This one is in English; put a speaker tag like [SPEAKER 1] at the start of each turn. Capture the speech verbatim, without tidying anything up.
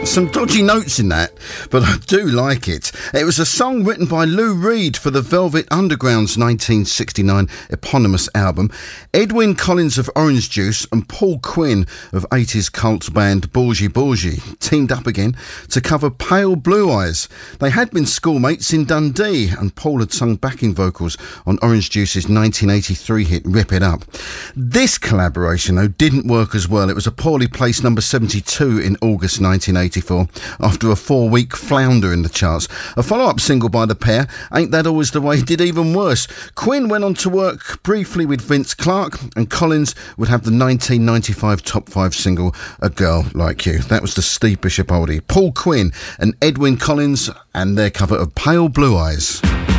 [SPEAKER 1] Some dodgy notes in that, but I do like it. It was a song written by Lou Reed for the Velvet Underground's nineteen sixty-nine eponymous album. Edwyn Collins of Orange Juice and Paul Quinn of eighties cult band Bourgie Bourgie teamed up again to cover Pale Blue Eyes. They had been schoolmates in Dundee, and Paul had sung backing vocals on Orange Juice's nineteen eighty-three hit Rip It Up. This collaboration, though, didn't work as well. It was a poorly placed number seventy-two in August nineteen eighty-four after a four-week flounder in the charts. A follow-up single by the pair, Ain't That Always the Way, did even worse. Quinn went on to work briefly with Vince Clarke, and Collins would have the nineteen ninety-five top five single A Girl Like You. That was the Steve Bishop oldie. Paul Quinn and Edwyn Collins and their cover of Pale Blue Eyes.